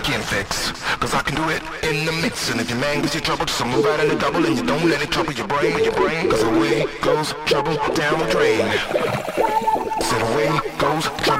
skin fix. Cause I can do it in the mix. And if your man gives you trouble, just move out in the double and you don't let it trouble your brain. Cause away goes trouble down the drain. Said away goes trouble.